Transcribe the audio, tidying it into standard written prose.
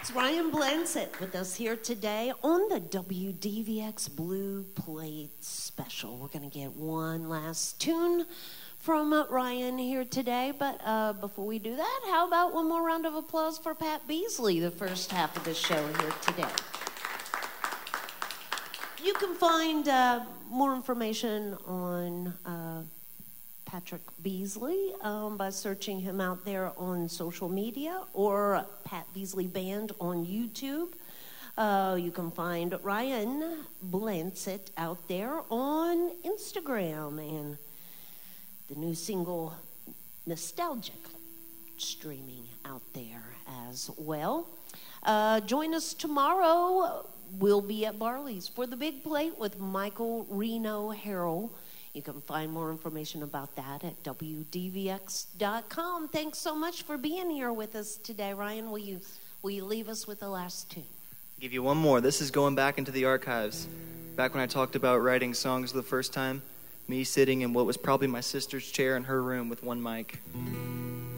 It's Ryan Blanchett with us here today on the WDVX Blue Plate Special. We're going to get one last tune from Ryan here today, but before we do that, how about one more round of applause for Pat Beasley, the first half of the show here today. You can find more information on Patrick Beasley by searching him out there on social media, or Pat Beasley Band on YouTube. You can find Ryan Blanchett out there on Instagram, and the new single Nostalgic streaming out there as well. Join us tomorrow. We'll be at Barley's for the Big Plate with Michael Reno Harrell. You can find more information about that at WDVX.com. Thanks so much for being here with us today. Ryan, will you leave us with the last tune? I'll give you one more. This is going back into the archives. Back when I talked about writing songs the first time, me sitting in what was probably my sister's chair in her room with one mic.